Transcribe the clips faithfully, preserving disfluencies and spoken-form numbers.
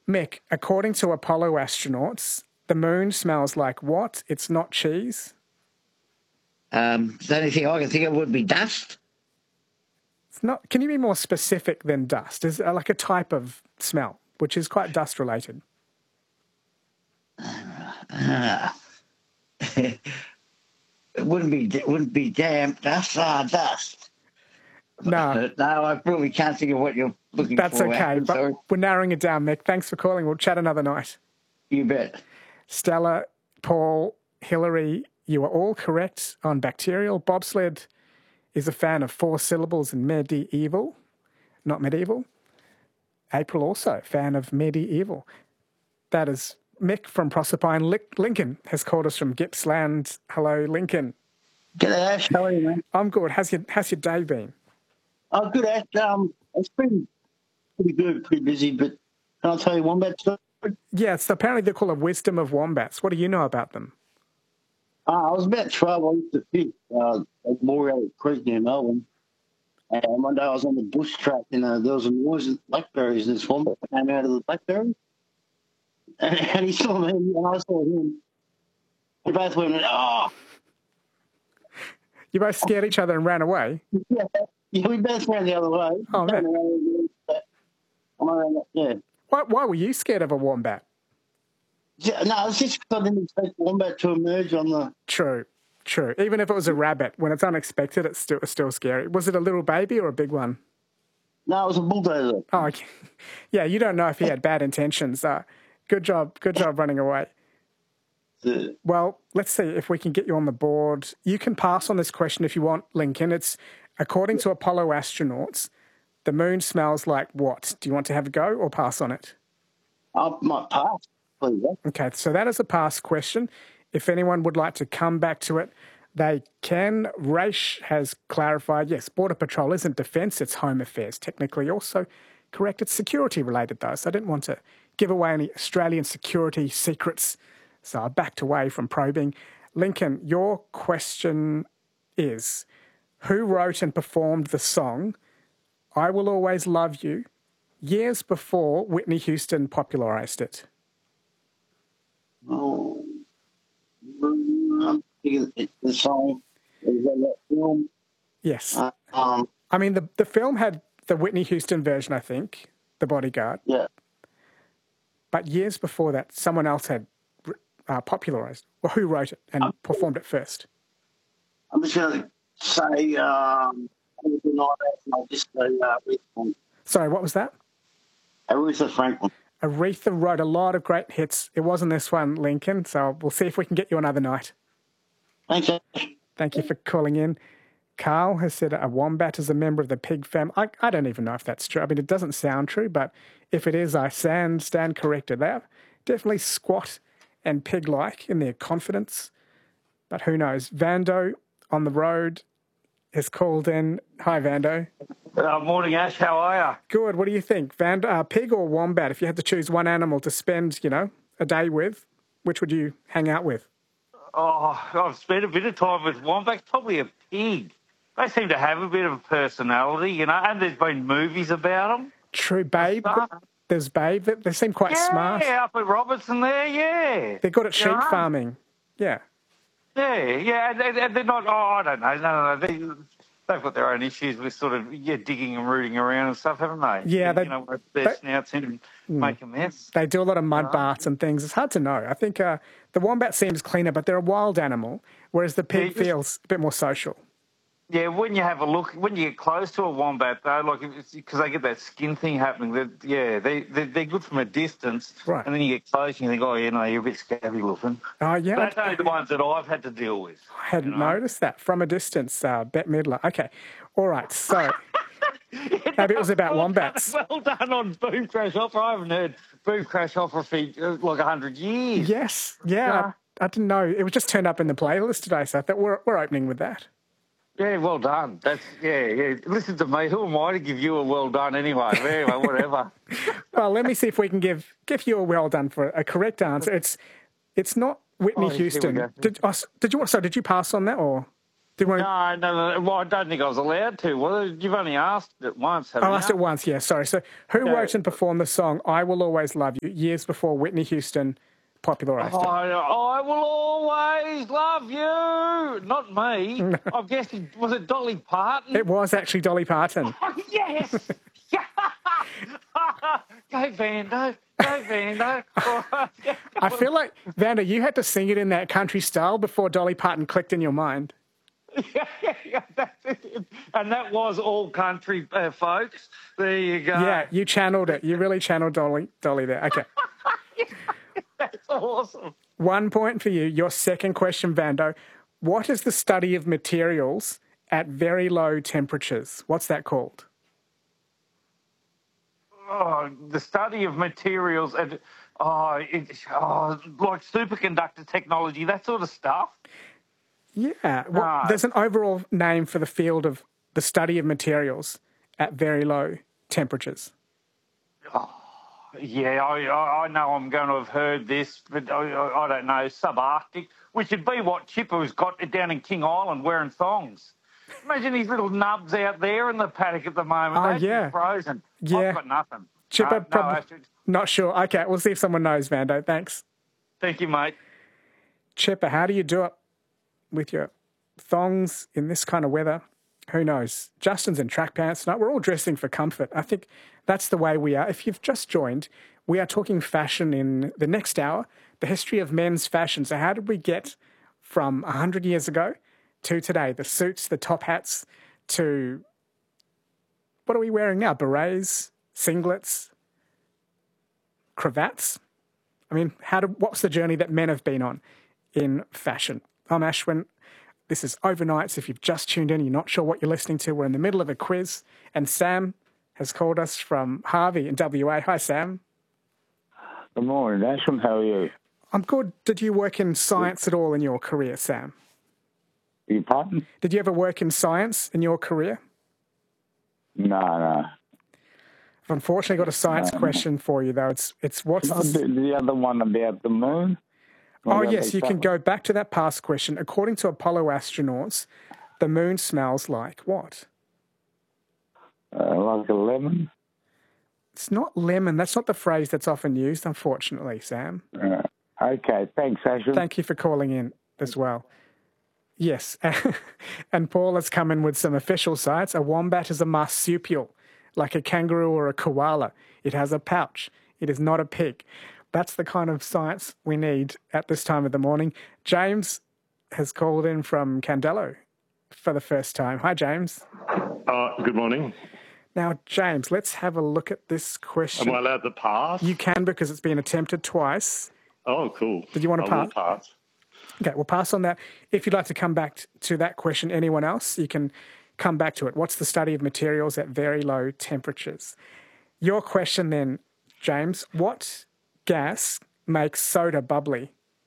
Mick, according to Apollo astronauts, the moon smells like what? It's not cheese? Um, the only thing I can think of would be dust. It's not. Can you be more specific than dust? Is it like a type of smell, which is quite dust-related? Uh, it wouldn't be it wouldn't be damp dust. Ah, dust. No. No, I really can't think of what you're looking That's for. okay, Adam, but sorry. we're narrowing it down, Mick. Thanks for calling. We'll chat another night. You bet. Stella, Paul, Hillary, you are all correct on bacterial. Bobsled is a fan of four syllables in medieval, not medieval. April also, fan of medieval. That is Mick from Proserpine. Lincoln has called us from Gippsland. Hello, Lincoln. G'day, Ash. How are you, man? I'm good. How's your, how's your day been? Oh, good, Ash. Um, it's been pretty good, pretty busy, but can I tell you wombat story? Yeah, so apparently they're called a wisdom of wombats. What do you know about them? Uh, I was about twelve. I used to fish uh, at Moreau Creek near Melbourne. And one day I was on the bush track and uh, there was a noise of blackberries and this wombat came out of the blackberries. And, and he saw me and I saw him. We both went, oh! You both scared each other and ran away? Yeah, yeah we both ran the other way. Oh, man. Yeah. Why, why were you scared of a wombat? Yeah, no, it's just because I didn't expect wombat to emerge on the... True, true. Even if it was a rabbit, when it's unexpected, it's still, it's still scary. Was it a little baby or a big one? No, it was a bulldozer. Oh, okay. Yeah, you don't know if he had bad intentions. Uh, good job, good job running away. Yeah. Well, let's see if we can get you on the board. You can pass on this question if you want, Lincoln. It's, according to Apollo astronauts, the moon smells like what? Do you want to have a go or pass on it? I might pass, please. Okay, so that is a pass question. If anyone would like to come back to it, they can. Raish has clarified, yes, Border Patrol isn't defence, it's Home Affairs. Technically also correct, it's security related though, so I didn't want to give away any Australian security secrets, so I backed away from probing. Lincoln, your question is, who wrote and performed the song I Will Always Love You years before Whitney Houston popularised it? Oh, I'm thinking it's the song. Is that that film? Yes. Uh, um, I mean, the, the film had the Whitney Houston version, I think, The Bodyguard. Yeah. But years before that, someone else had uh, popularised. Well, who wrote it and um, performed it first? I'm just going to say, um, I'll just say uh, Aretha. Sorry, what was that? Aretha Franklin. Aretha wrote a lot of great hits. It wasn't this one, Lincoln, so we'll see if we can get you another night. Thanks, Ash. Thank you for calling in. Carl has said a wombat is a member of the pig family. I, I don't even know if that's true. I mean, it doesn't sound true, but if it is, I stand, stand corrected. They are definitely squat and pig-like in their confidence, but who knows? Vando on the road has called in. Hi, Vando. Uh, morning, Ash. How are you? Good. What do you think? Vando, uh, pig or wombat? If you had to choose one animal to spend, you know, a day with, which would you hang out with? Oh, I've spent a bit of time with wombats, probably a pig. They seem to have a bit of a personality, you know, and there's been movies about them. True, Babe. There's Babe. They seem quite yeah, smart. Yeah, up at Robertson there, yeah. They're good at sheep you know? farming. Yeah. Yeah, yeah, and, and they're not, oh, I don't know, no, no, no. They, they've got their own issues with sort of, yeah, digging and rooting around and stuff, haven't they? Yeah. You they, know, where their they, snouts in and mm, make a mess. They do a lot of mud you know? baths and things. It's hard to know. I think uh, the wombat seems cleaner, but they're a wild animal, whereas the pig yeah, feels a bit more social. Yeah, when you have a look, when you get close to a wombat, though, like because they get that skin thing happening, they're, yeah, they they're, they're good from a distance, right? And then you get close, and you think, oh, yeah, no, you're a bit scabby looking. Oh, yeah, but that's only the ones that I've had to deal with. I hadn't you know? noticed that from a distance. Uh, Bette Midler. Okay, all right. So yeah, maybe it was about well wombats. Done, well done on Boom Crash Opera. I haven't heard Boom Crash Opera for like a hundred years. Yes, yeah, yeah. I, I didn't know. It was just turned up in the playlist today, so I thought we're we're opening with that. Yeah, well done. That's yeah, yeah. Listen to me. Who am I to give you a well done anyway? Anyway, whatever. Well, let me see if we can give give you a well done for a correct answer. It's it's not Whitney oh, Houston. Did oh, did you so did you pass on that or? Do you want to... No, no, no. Well, I don't think I was allowed to. Well, you've only asked it once, haven't I you? asked it once, yeah, sorry. So who Yeah. wrote and performed the song I Will Always Love You years before Whitney Houston popularised it? I, I will always love you. Not me. I'm guessing, was it Dolly Parton? It was actually Dolly Parton. Oh, yes. Go, Vando. Go, Vando. I feel like, Vanda, you had to sing it in that country style before Dolly Parton clicked in your mind. yeah, yeah, yeah, that's it. And that was all country, uh, folks. There you go. Yeah, you channeled it. You really channeled Dolly, Dolly there. Okay. That's awesome. One point for you. Your second question, Vando. What is the study of materials at very low temperatures? What's that called? Oh, the study of materials and oh, it, oh, like superconductor technology, that sort of stuff. Yeah. Well, No. there's an overall name for the field of the study of materials at very low temperatures. Yeah, I, I I know I'm going to have heard this, but I, I I don't know, subarctic, which would be what Chipper's got down in King Island wearing thongs. Imagine these little nubs out there in the paddock at the moment. Oh, They'd be yeah. frozen. Yeah. I've got nothing. Chipper, No, no, probably actually, not sure. Okay, we'll see if someone knows, Vando. Thanks. thank you, mate. Chipper, how do you do it with your thongs in this kind of weather? Who knows? Justin's in track pants. No, we're all dressing for comfort. I think that's the way we are. If you've just joined, we are talking fashion in the next hour, the history of men's fashion. So how did we get from one hundred years ago to today? The suits, the top hats, to what are we wearing now? Berets, singlets, cravats? I mean, how do, what's the journey that men have been on in fashion? I'm Ashwin. This is Overnights. If you've just tuned in, you're not sure what you're listening to, we're in the middle of a quiz. And Sam has called us from Harvey in W A. Hi, Sam. Good morning, Ashwin. How are you? I'm good. Did you work in science at all in your career, Sam? You pardon? Did you ever work in science in your career? No, no. I've unfortunately got a science No. question for you, though. It's it's what's Not the... the, the other one about the moon? Oh, About yes, the you can sun? go back to that past question. According to Apollo astronauts, the moon smells like what? Uh, like a lemon? It's not lemon. That's not the phrase that's often used, unfortunately, Sam. Uh, okay, thanks, Ashwin. Thank you for calling in as well. Yes, and Paul has come in with some official science. A wombat is a marsupial, like a kangaroo or a koala. It has a pouch. It is not a pig. That's the kind of science we need at this time of the morning. James has called in from Candelo for the first time. Hi, James. Uh, good morning. Now, James, let's have a look at this question. Am I allowed to pass? You can, because it's been attempted twice. Oh, cool. Did you want to I will pass? pass. Okay, we'll pass on that. If you'd like to come back t- to that question, anyone else, you can come back to it. What's the study of materials at very low temperatures? Your question then, James, what gas makes soda bubbly?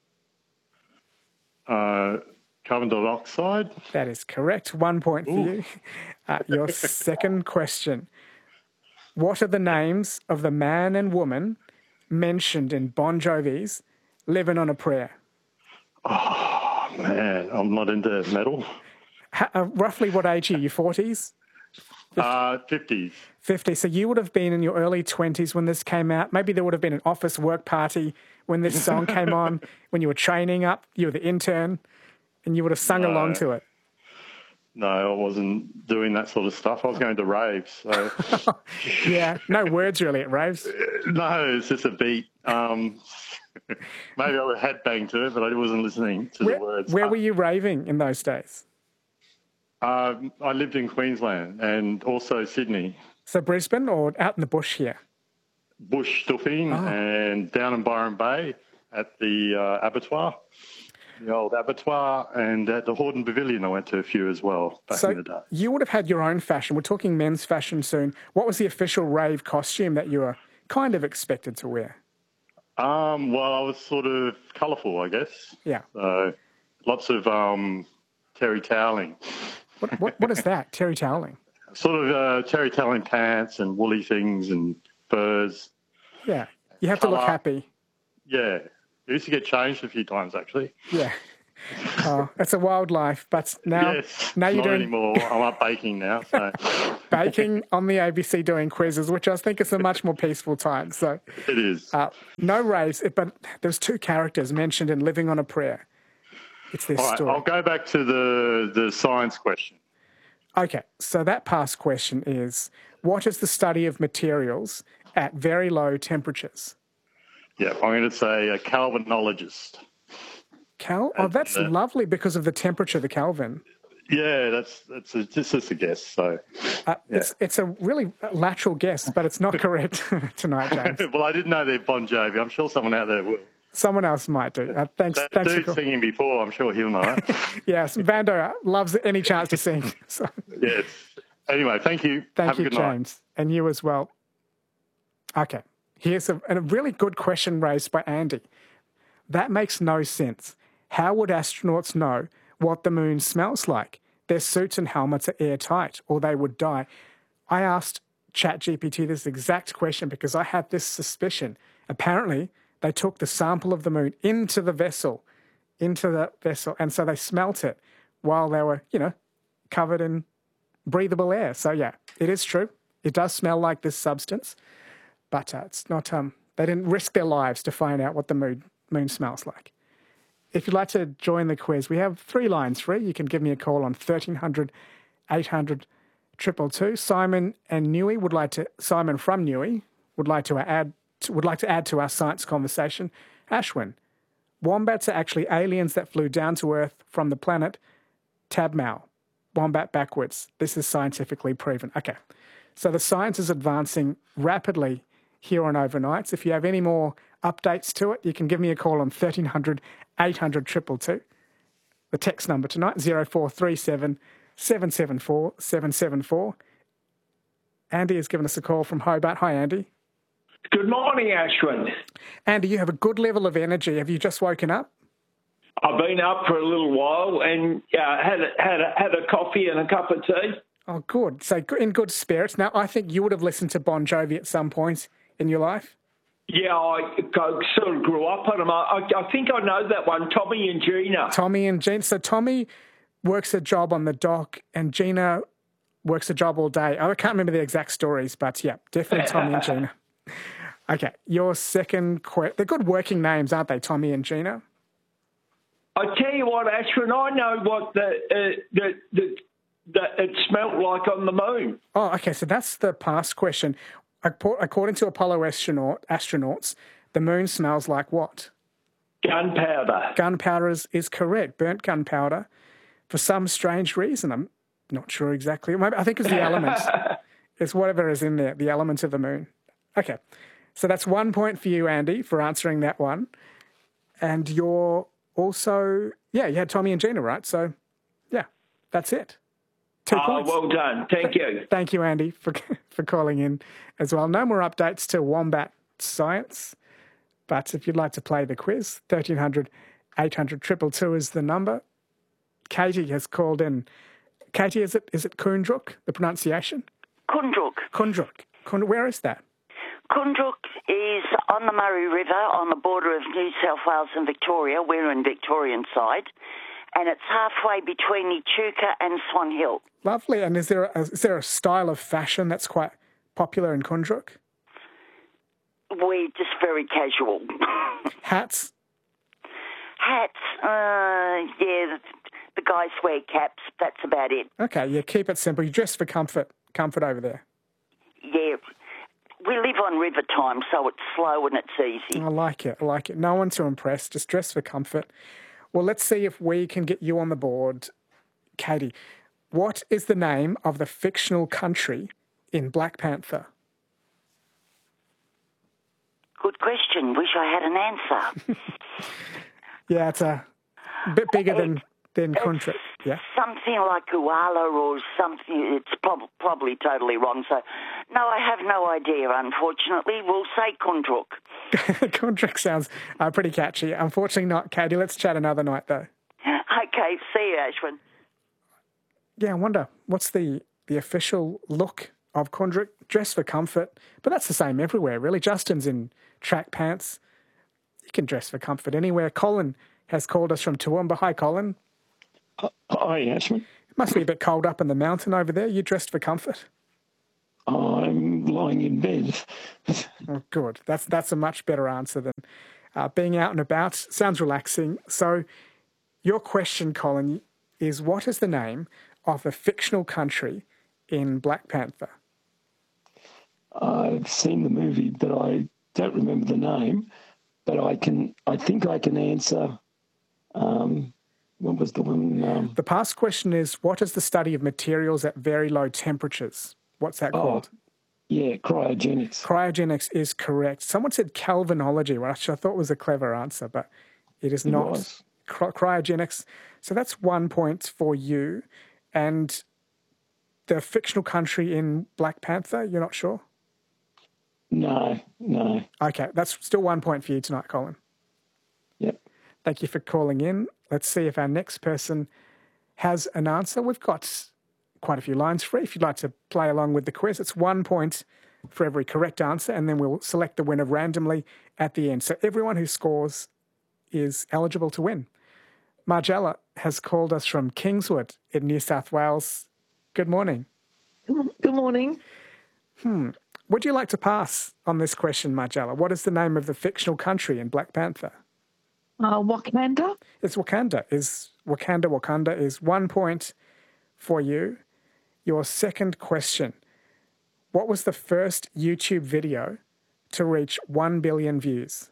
Uh, carbon dioxide. That is correct. One point for Ooh. you. Uh, your second question. What are the names of the man and woman mentioned in Bon Jovi's Living on a Prayer? Oh, man, I'm not into metal. Ha- uh, roughly what age are you? forties? Uh, fifties. fifty. So you would have been in your early twenties when this came out. Maybe there would have been an office work party when this song came on, when you were training up, you were the intern, and you would have sung No. along to it. No, I wasn't doing that sort of stuff. I was going to raves. So. Yeah, no words really at raves. No, it's just a beat. Um, maybe I had bang to it, but I wasn't listening to Where, the words. where were you raving in those days? Uh, I lived in Queensland and also Sydney. So Brisbane or out in the bush here? Bush Stuffing Oh. and down in Byron Bay at the uh, abattoir, the old abattoir, and at the Hordern Pavilion I went to a few as well back So in the day. you would have had your own fashion. We're talking men's fashion soon. What was the official rave costume that you were kind of expected to wear? Um, well, I was sort of colourful, I guess. Yeah. So lots of um, terry toweling, What, what, what is that? Terry toweling? sort of uh, terry toweling pants and woolly things and furs. Yeah. You have to look Colour. happy. Yeah, I used to get changed a few times actually. Yeah. Oh, it's a wild life, but now, yes, now you're not doing anymore. I'm up baking now. So. baking on the A B C doing quizzes, which I think is a much more peaceful time. So It is. uh, no raves, but there's two characters mentioned in Living on a Prayer. It's this All right, story. I'll go back to the, the science question. Okay, so that past question is, what is the study of materials at very low temperatures? Yeah, I'm going to say a Calvinologist. Cal? Oh, that's uh, lovely because of the temperature, the Kelvin. Yeah, that's that's a, just, just a guess. So Uh, yeah. It's it's a really lateral guess, but it's not correct tonight, James. well, I didn't know they're Bon Jovi. I'm sure someone out there will. Someone else might do. Uh, thanks, That thanks for dude calling. singing before, I'm sure he'll know it. Yes, Vando loves any chance to sing. So, Yes. Anyway, thank you. thank Have you, a good night. James, and you as well. Okay, here's a, a really good question raised by Andy. That makes no sense. How would astronauts know what the moon smells like? Their suits and helmets are airtight, or they would die. I asked ChatGPT this exact question because I had this suspicion. Apparently, they took the sample of the moon into the vessel, into the vessel, and so they smelt it while they were, you know, covered in breathable air. So yeah, it is true. It does smell like this substance, but uh, it's not. Um, they didn't risk their lives to find out what the moon moon smells like. If you'd like to join the quiz, we have three lines free. You can give me a call on thirteen hundred, eight hundred, two two two. Simon and Newey would like to. Simon from Newey would like to add. Would like to add to our science conversation. Ashwin, wombats are actually aliens that flew down to Earth from the planet Tabmau. Wombat backwards. This is scientifically proven. Okay, so the science is advancing rapidly here on Overnights. If you have any more updates to it, you can give me a call on thirteen hundred, eight hundred, two two two. The text number tonight, zero four three seven, seven seven four, seven seven four. Andy has given us a call from Hobart. Hi, Andy. Good morning, Ashwin. Andy, you have a good level of energy. Have you just woken up? I've been up for a little while and uh, had a, had a, had a coffee and a cup of tea. Oh, good. So in good spirits. Now, I think you would have listened to Bon Jovi at some point in your life. Yeah, I, I sort of grew up on them. I, I think I know that one, Tommy and Gina. Tommy and Gina. So Tommy works a job on the dock and Gina works a job all day. I can't remember the exact stories, but yeah, definitely Tommy and Gina. Okay, your second question. They're good working names, aren't they, Tommy and Gina? I tell you what, Ashwin, I know what the, uh, the, the, the it smelt like on the moon. Oh, okay, so that's the past question. According to Apollo astronaut, astronauts, the moon smells like what? Gunpowder. Gunpowder is, is correct. Burnt gunpowder. For some strange reason, I'm not sure exactly. Maybe, I think it's the elements. It's whatever is in there, the elements of the moon. Okay, so that's one point for you, Andy, for answering that one. And you're also, yeah, you had Tommy and Gina, right? So, yeah, that's it. Two oh, points. Well done. Thank you. Thank you, Andy, for for calling in as well. No more updates to Wombat Science, but if you'd like to play the quiz, thirteen hundred, eight hundred, two two two is the number. Katie has called in. Katie, is it is it Kundruk, the pronunciation? Kundruk. Kundruk. Kund- Where is that? Kundruk is on the Murray River on the border of New South Wales and Victoria. We're in Victorian side. And it's halfway between Echuca and Swan Hill. Lovely. And is there a, is there a style of fashion that's quite popular in Kundruk? We're just very casual. Hats? Hats, uh, yeah, the, the guys wear caps. That's about it. Okay, yeah, keep it simple. You dress for comfort, comfort over there. Yeah. We live on river time, so it's slow and it's easy. I like it. I like it. No one to impress. Just dress for comfort. Well, let's see if we can get you on the board. Katie, what is the name of the fictional country in Black Panther? Good question. Wish I had an answer. Yeah, it's a bit bigger than, than country. Yeah. Something like Koala or something. It's prob- probably totally wrong. So, no, I have no idea, unfortunately. We'll say Kundruk. Kundruk sounds uh, pretty catchy. Unfortunately not, Katie. Let's chat another night, though. Okay, see you, Ashwin. Yeah, I wonder, what's the, the official look of Kundruk? Dress for comfort. But that's the same everywhere, really. Justin's in track pants. You can dress for comfort anywhere. Colin has called us from Toowoomba. Hi, Colin. Uh, hi, Ashman. It must be a bit cold up in the mountain over there. You dressed for comfort? I'm lying in bed. Oh, good. That's that's a much better answer than uh, being out and about. Sounds relaxing. So your question, Colin, is what is the name of the fictional country in Black Panther? I've seen the movie, but I don't remember the name. But I can, I think I can answer. Um, what was the one? Um, the past question is, what is the study of materials at very low temperatures? What's that oh, called? Yeah, cryogenics. Cryogenics is correct. Someone said Kelvinology, which I thought was a clever answer, but it is It not. was. Cry- cryogenics. So that's one point for you. And the fictional country in Black Panther, you're not sure? No, no. Okay, that's still one point for you tonight, Colin. Yep. Thank you for calling in. Let's see if our next person has an answer. We've got quite a few lines free. If you'd like to play along with the quiz, it's one point for every correct answer, and then we'll select the winner randomly at the end. So everyone who scores is eligible to win. Margella has called us from Kingswood in New South Wales. Good morning. Good morning. Hmm. Would you like to pass on this question, Margella? What is the name of the fictional country in Black Panther? Uh, Wakanda? It's Wakanda. Is Wakanda, Wakanda is one point for you. Your second question. What was the first YouTube video to reach one billion views?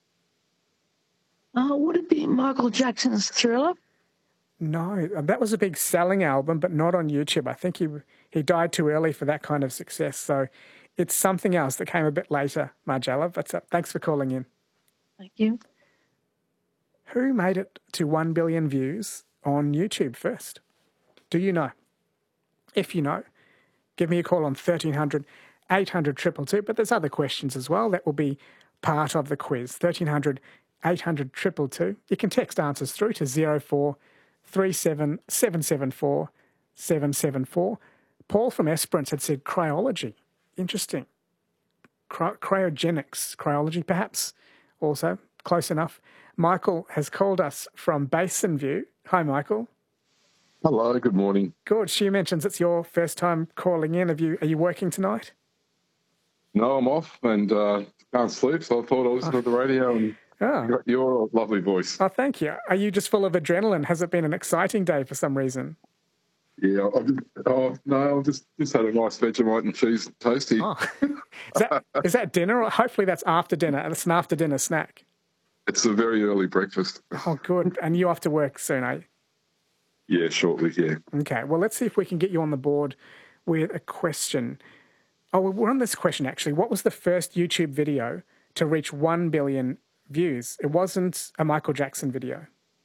Uh, would it be Michael Jackson's Thriller? No, that was a big selling album, but not on YouTube. I think he he died too early for that kind of success. So it's something else that came a bit later, Margella. But uh, thanks for calling in. Thank you. Who made it to one billion views on YouTube first? Do you know? If you know, give me a call on thirteen hundred, eight hundred, two two two. But there's other questions as well that will be part of the quiz. thirteen hundred, eight hundred, two two two. You can text answers through to zero four three seven seven seven four seven seven four. Paul from Esperance had said cryology. Interesting. Cry- cryogenics, cryology perhaps also. Close enough. Michael has called us from Basin View. Hi, Michael. Hello, good morning. Good. She mentions it's your first time calling in. Have you? Are you working tonight? No, I'm off and uh, can't sleep, so I thought I'd listen oh. to the radio and oh. got your lovely voice. Oh, thank you. Are you just full of adrenaline? Has it been an exciting day for some reason? Yeah, I've just, oh, no, I've just, just had a nice Vegemite and cheese toasty. Oh. is, that, is that dinner? Or hopefully that's after dinner. It's an after dinner snack. It's a very early breakfast. Oh, good. And you off to work soon, are you? Yeah, shortly, yeah. Okay, well, let's see if we can get you on the board with a question. Oh, well, we're on this question, actually. What was the first YouTube video to reach one billion views? It wasn't a Michael Jackson video.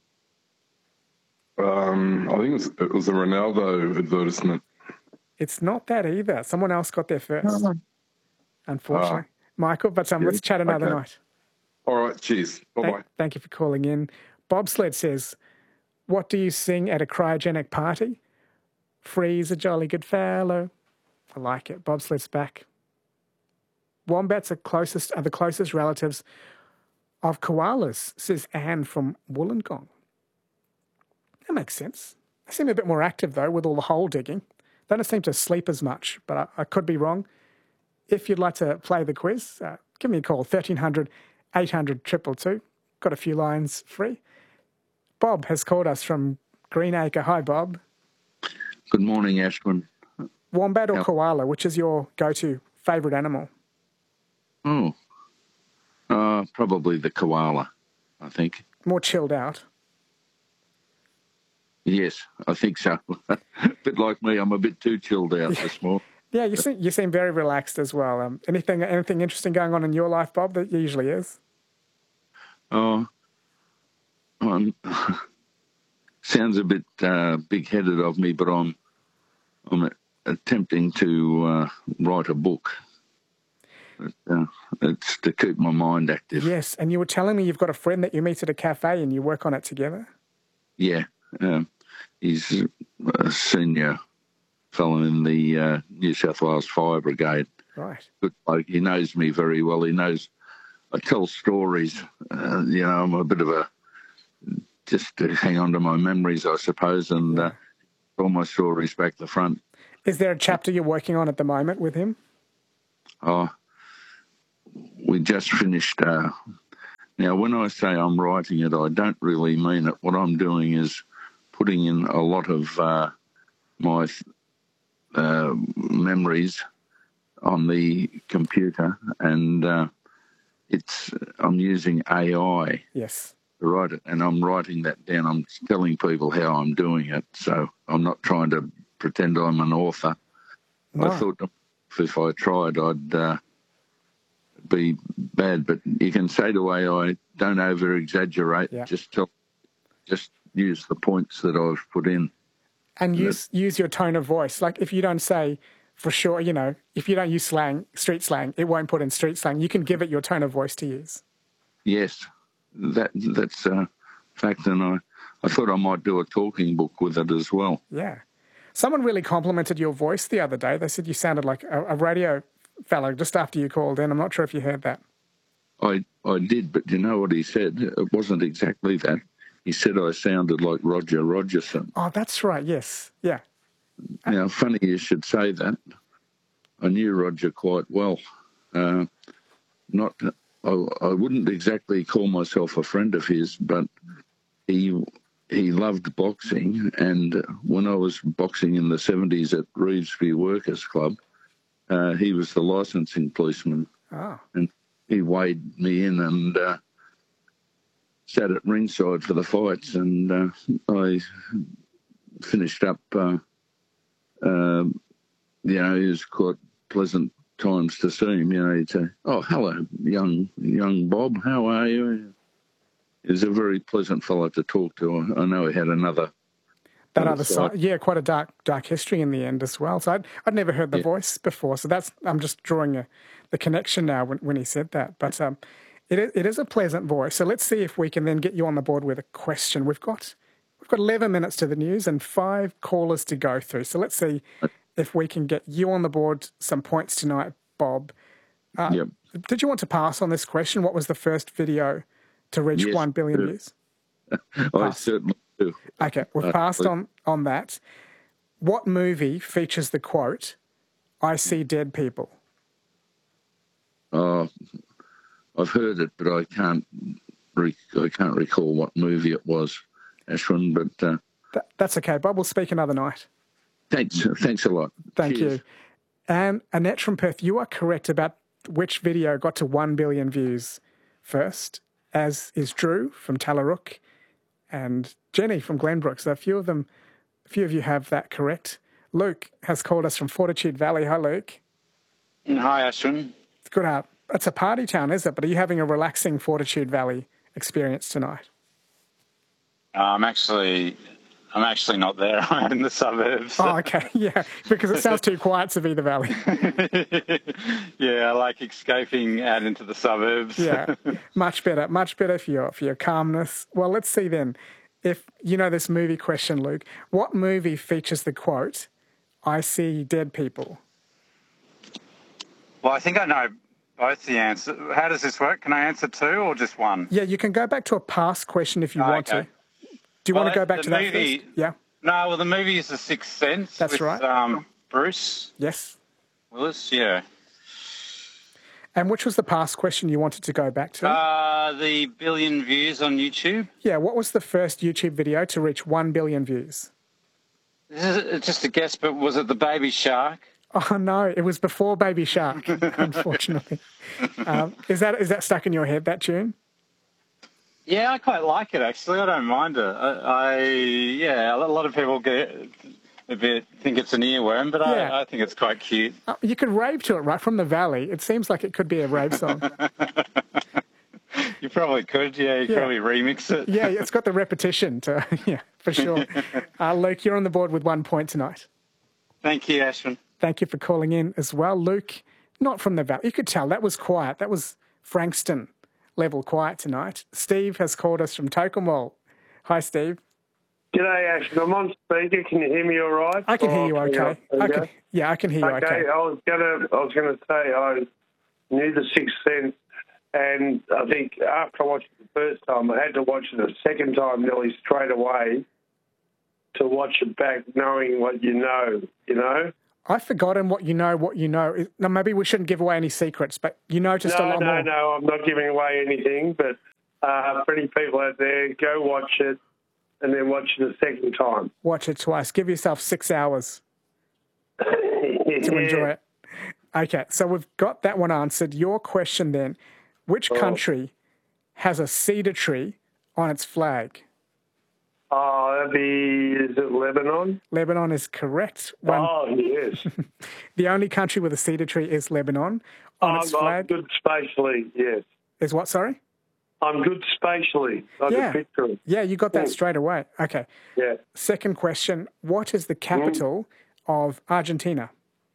Um, I think it was, it was a Ronaldo advertisement. It's not that either. Someone else got there first, Oh. unfortunately. Ah. Michael, but um, Yeah, let's chat another okay. night. All right, cheers. Bye-bye. Thank, thank you for calling in. Bobsled says, what do you sing at a cryogenic party? Freeze a jolly good fellow. I like it. Bobsled's back. Wombats are closest are the closest relatives of koalas, says Anne from Wollongong. That makes sense. They seem a bit more active, though, with all the hole digging. They don't seem to sleep as much, but I, I could be wrong. If you'd like to play the quiz, uh, give me a call, thirteen hundred, eight hundred, two two two. Got a few lines free. Bob has called us from Greenacre. Hi, Bob. Good morning, Ashwin. Wombat or koala, which is your go-to favourite animal? Oh, uh, probably the koala, I think. More chilled out. Yes, I think so. A bit like me, I'm a bit too chilled out this morning. Yeah, you seem you seem very relaxed as well. Um, anything anything interesting going on in your life, Bob? That usually is. Oh, um, sounds a bit uh, big-headed of me, but I'm I'm attempting to uh, write a book. But, uh, it's to keep my mind active. Yes, and you were telling me you've got a friend that you meet at a cafe and you work on it together. Yeah, um, he's a senior fellow in the uh, New South Wales Fire Brigade. Right. Good bloke. He knows me very well. He knows I tell stories. Uh, you know, I'm a bit of a just to hang on to my memories, I suppose, and uh, all my stories back the front. Is there a chapter you're working on at the moment with him? Oh, we just finished. Uh, now, when I say I'm writing it, I don't really mean it. What I'm doing is putting in a lot of uh, my uh, memories on the computer, and uh, it's I'm using A I. Yes. To write it, and I'm writing that down. I'm telling people how I'm doing it, so I'm not trying to pretend I'm an author. No. I thought if I tried, I'd uh, be bad. But you can say to A I, don't over-exaggerate. Yeah. Just tell, just use the points that I've put in. And use use your tone of voice. Like if you don't say, for sure, you know, if you don't use slang, street slang, it won't put in street slang. You can give it your tone of voice to use. Yes, that that's a fact. And I, I thought I might do a talking book with it as well. Yeah. Someone really complimented your voice the other day. They said you sounded like a, a radio fellow just after you called in. I'm not sure if you heard that. I I did, but you know what he said? It wasn't exactly that. He said I sounded like Roger Rogerson. Oh, that's right. Yes. Yeah. Now, funny you should say that. I knew Roger quite well. Uh, not, I, I wouldn't exactly call myself a friend of his, but he he loved boxing. And when I was boxing in the seventies at Revesby Workers Club, uh, he was the licensing policeman. Oh. And he weighed me in and uh, sat at ringside for the fights. And uh, I finished up... Uh, Uh, you know, it was quite pleasant times to see him. You know, he'd say, "Oh, hello, young young Bob. How are you?" He was a very pleasant fellow to talk to. I, I know he had another that other side. side. Yeah, quite a dark dark history in the end as well. So I'd I'd never heard the yeah. voice before. So that's I'm just drawing a, the connection now when when he said that. But um, it is, it is a pleasant voice. So let's see if we can then get you on the board with a question. We've got. We've got eleven minutes to the news and five callers to go through. So let's see if we can get you on the board some points tonight, Bob. Uh, yep. Did you want to pass on this question? What was the first video to reach yes, one billion I views? I certainly do. Okay, we've passed on, on that. What movie features the quote, "I see dead people"? Oh, I've heard it, but I can't, rec- I can't recall what movie it was. Ashwin, but uh, that, that's okay, Bob. We'll speak another night. Thanks, thanks a lot. Thank Cheers. you. And Annette from Perth, you are correct about which video got to one billion views first, as is Drew from Tallarook and Jenny from Glenbrook. So a few of them, a few of you have that correct. Luke has called us from Fortitude Valley. Hi, Luke. Hi, Ashwin. It's good. Uh, it's a party town, is it? But are you having a relaxing Fortitude Valley experience tonight? I'm actually, I'm actually not there. I'm out in the suburbs. Oh, okay, yeah, because it sounds too quiet to be the valley. Yeah, I like escaping out into the suburbs. Yeah, much better, much better for your for your calmness. Well, let's see then. If you know this movie question, Luke, what movie features the quote, "I see dead people"? Well, I think I know both the answers. How does this work? Can I answer two or just one? Yeah, you can go back to a past question if you oh, want okay. to. Do you well, want to go back to that movie, first? Yeah. No, well, the movie is The Sixth Sense. That's with, right. Um, Bruce. Yes. Willis, yeah. And which was the past question you wanted to go back to? Uh, the billion views on YouTube. Yeah, what was the first YouTube video to reach one billion views? This is just a guess, but was it the Baby Shark? Oh, no, it was before Baby Shark, unfortunately. um, is that is that stuck in your head, that tune? Yeah, I quite like it, actually. I don't mind it. I, I yeah, a lot of people get a bit think it's an earworm, but yeah. I, I think it's quite cute. Uh, you could rave to it right from the valley. It seems like it could be a rave song. You probably could, yeah. You could yeah. probably remix it. Yeah, it's got the repetition to, yeah, for sure. uh, Luke, you're on the board with one point tonight. Thank you, Ashwin. Thank you for calling in as well. Luke, not from the valley. You could tell that was quiet. That was Frankston level quiet tonight. Steve has called us from Tokemwell. Hi, Steve. G'day, Ashton. I'm on speaker. Can you hear me all right? I can oh, hear you okay. I can, yeah, I can hear you okay. Okay, I was gonna, I was gonna say I knew The Sixth Sense, And I think after I watched it the first time, I had to watch it a second time nearly straight away to watch it back knowing what you know, you know? I've forgotten what you know, what you know. No, maybe we shouldn't give away any secrets, but you know just no, a lot no, more. No, no, I'm not giving away anything, but uh, for any people out there, go watch it and then watch it a second time. Watch it twice. Give yourself six hours to enjoy it. Okay, so we've got that one answered. Your question then, which Oh. country has a cedar tree on its flag? Oh, that'd be, is it Lebanon? Lebanon is correct. One, Oh, yes. the only country with a cedar tree is Lebanon. On I'm, its I'm flag good spatially, yes. is what, sorry? I'm good spatially. I Yeah. can picture it. Yeah, you got that Yeah. straight away. Okay. Yeah. Second question, what is the capital of Argentina?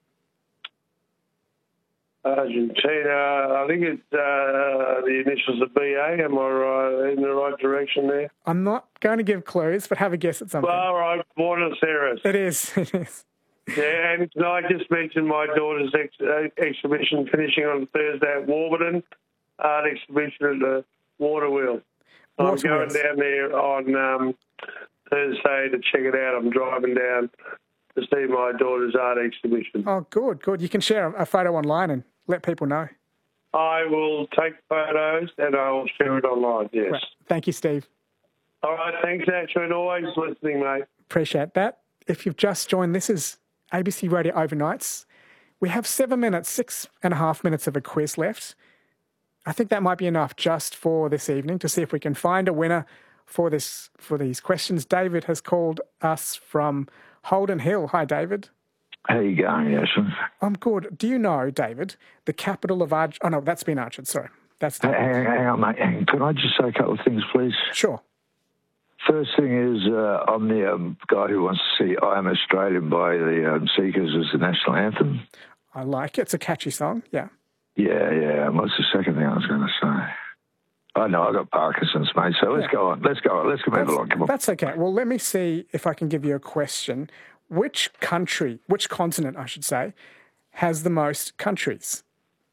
Argentina, I think it's uh, the initials of B A. Am I right, in the right direction there? I'm not going to give clues, but have a guess at something. All right, Buenos Aires. It is. It is. Yeah, and I just mentioned my daughter's ex- uh, exhibition finishing on Thursday at Warburton, art exhibition at the Water Wheel. I'm Water going Wheels. down there on um, Thursday to check it out. I'm driving down to see my daughter's art exhibition. Oh, good, good. You can share a photo online and let people know. I will take photos and I will share it online, yes. Right. Thank you, Steve. All right, thanks, Andrew, and always listening, mate. Appreciate that. If you've just joined, this is A B C Radio Overnights. We have seven minutes, six and a half minutes of a quiz left. I think that might be enough just for this evening to see if we can find a winner for this for these questions. David has called us from Holden Hill. Hi, David. How you going, Ashton? I'm good. Do you know, David, the capital of Arg... Oh, no, that's been answered. Sorry. That's Hang, hang, hang on, mate. Hang. Can I just say a couple of things, please? Sure. First thing is, uh, I'm the um, guy who wants to see I Am Australian by the um, Seekers as the national anthem. I like it. It's a catchy song. Yeah. Yeah, yeah. And what's the second thing I was going to say? I know, I got Parkinson's, mate, so let's Yeah. go on. Let's go on. Let's move That's, along. Come on. that's okay. Well, let me see if I can give you a question. Which country, which continent, I should say, has the most countries?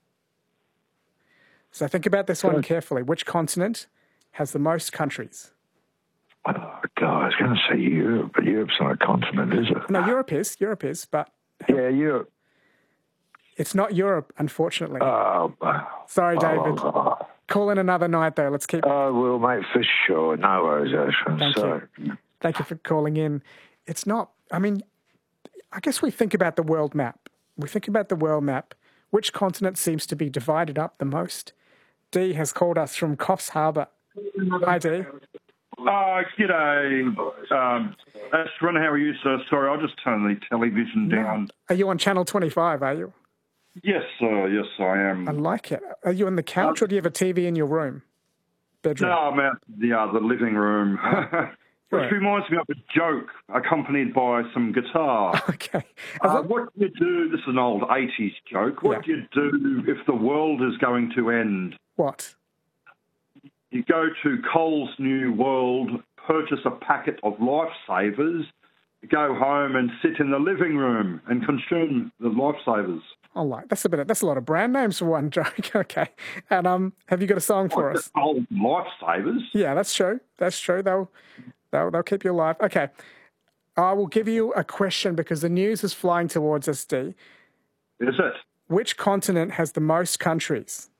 So think about this one carefully. Which continent has the most countries? Oh, God, I was going to say Europe, but Europe's not a continent, is it? No, Europe is. Europe is, but Yeah, Europe. it's not Europe, unfortunately. Oh, Sorry, David. oh, Call in another night, though. Let's keep... I will, mate, for sure. No worries, Ashton. Thank So, you. Thank you for calling in. It's not, I mean, I guess we think about the world map. We think about the world map. Which continent seems to be divided up the most? Dee has called us from Coffs Harbour. Hi, Dee. Uh, g'day, um, Ashton. How are you, sir? Sorry, I'll just turn the television down. Are you on Channel twenty-five, are you? Yes, sir. Yes, I am. I like it. Are you on the couch or do you have a T V in your room? Bedroom? No, I'm out the uh, the living room. Which Right. reminds me of a joke accompanied by some guitar. Okay. Uh, what do you do? This is an old eighties joke. What do you do if the world is going to end? What? You go to Coles New World, purchase a packet of lifesavers, go home and sit in the living room and consume the lifesavers. I like that's a bit. Of, that's a lot of brand names for one joke. Okay. And um, have you got a song for us? Old lifesavers. Yeah, that's true. That's true. They'll they'll they'll keep you alive. Okay. I will give you a question because the news is flying towards us, D. Is it? Which continent has the most countries?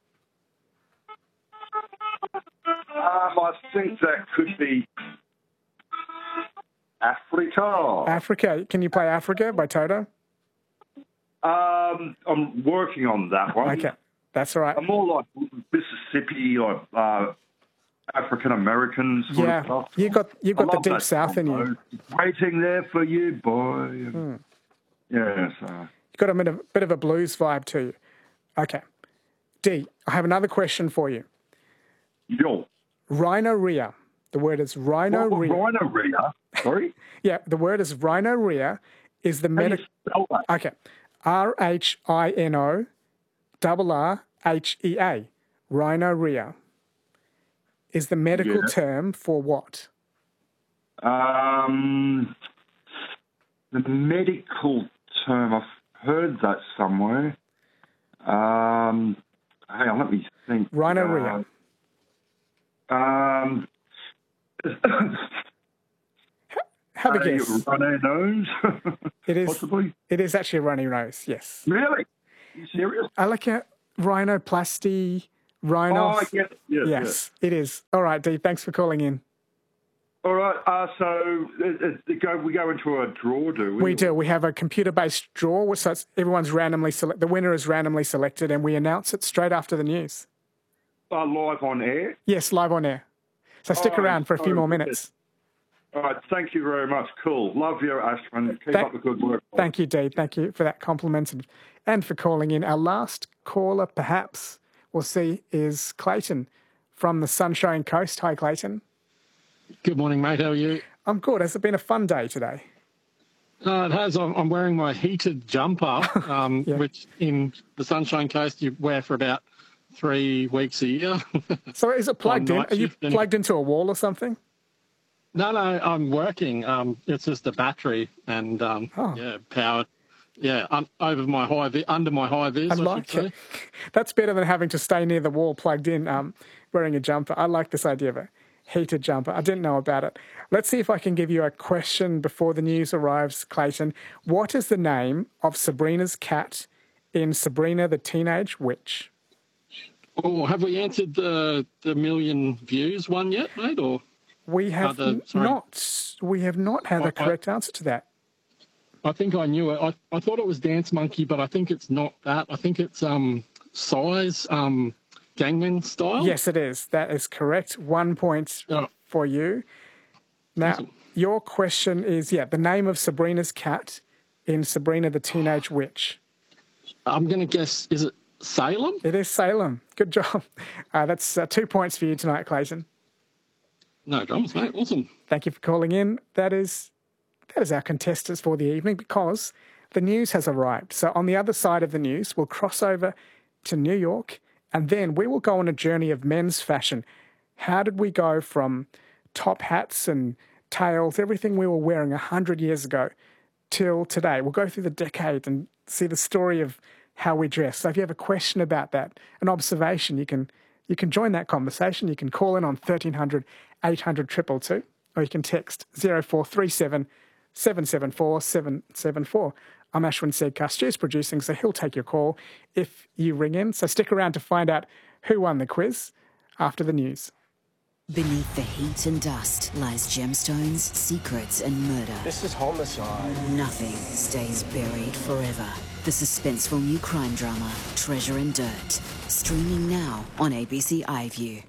Um, I think that could be Africa. Africa. Can you play Africa by Toto? Um, I'm working on that one. Okay, that's all right. I'm more like Mississippi or uh, African Americans. Yeah, you got you got the deep south in you. Waiting there for you, boy. Hmm. Yes. Uh, You got a bit of, bit of a blues vibe to you. Okay, D. I have another question for you. Yo. Rhinorrhea. The word is rhinorrhea. Rhinorrhea. Sorry. Yeah, the word is rhinorrhea. Is the medical? Okay, R H I N O, double R H E A. Rhinorrhea is the medical Yeah. term for what? Um, the medical term, I've heard that somewhere. Um, hang on, let me think. Rhino Rio. Uh, um, Have a guess. Runny nose? It is. Possibly. It is actually a runny nose, yes. Really? Are you serious? I look at rhinoplasty, rhinos. Oh, yes, yes, yes, yes. It is. All right, Dee, thanks for calling in. All right, uh, so it, it go, we go into a draw, do we? We do. We have a computer-based draw, so it's, everyone's randomly select. The winner is randomly selected, and we announce it straight after the news. Uh, live on air? Yes, live on air. So stick Oh, around for a few oh, more yes. minutes. All right, thank you very much. Cool. Love you, Ashman. Keep Thank- up the good work. Thank you, Dee. Thank you for that compliment and, and for calling in. Our last caller, perhaps, we'll see, is Clayton from the Sunshine Coast. Hi, Clayton. Good morning, mate. How are you? I'm good. Has it been a fun day today? Uh, it has. I'm, I'm wearing my heated jumper, um, Yeah. which in the Sunshine Coast you wear for about three weeks a year. So is it plugged On in? night Are you shift and- plugged into a wall or something? No, no, I'm working. Um, it's just a battery and um, Oh. yeah, power. Yeah, um, over my high vis, under my high vis. I I like should it. say. That's better than having to stay near the wall plugged in, um, wearing a jumper. I like this idea of a heated jumper. I didn't know about it. Let's see if I can give you a question before the news arrives, Clayton. What is the name of Sabrina's cat in Sabrina the Teenage Witch? Oh, have we answered the the million views one yet, mate? Or We have Uh, the- sorry. not. We have not had I- the I- correct answer to that. I think I knew it. I, I thought it was Dance Monkey, but I think it's not that. I think it's um size, um Gangman style. Yes, it is. That is correct. One point Oh. for you. Now, Awesome. your question is, yeah, the name of Sabrina's cat in Sabrina the Teenage Witch. I'm going to guess, is it Salem? It is Salem. Good job. Uh, that's uh, two points for you tonight, Clayton. No dramas, mate. Awesome. Thank you for calling in. That is that is our contestants for the evening because the news has arrived. So on the other side of the news, we'll cross over to New York and then we will go on a journey of men's fashion. How did we go from top hats and tails, everything we were wearing one hundred years ago, till today? We'll go through the decade and see the story of how we dress. So if you have a question about that, an observation, you can you can join that conversation. You can call in on thirteen hundred, eight hundred, two two two, or you can text zero four three seven, seven seven four, seven seven four. I'm Ashwin Sedkar, Stu's producing, so he'll take your call if you ring in. So stick around to find out who won the quiz after the news. Beneath the heat and dust lies gemstones, secrets, and murder. This is homicide. Nothing stays buried forever. The suspenseful new crime drama, Treasure and Dirt, streaming now on A B C iView.